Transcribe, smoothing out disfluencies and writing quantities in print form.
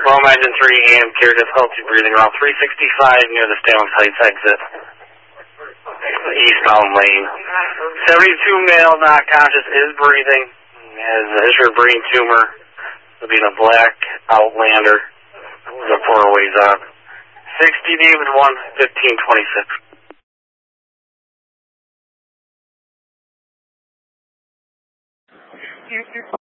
Rome engine 3 and care difficulty breathing around 365 near the Stanley Heights exit. Eastbound lane. 72 male, not conscious, is breathing. Has a history of brain tumor. Will be in a black Outlander. The 4-ways on. 60 David 1, 1526.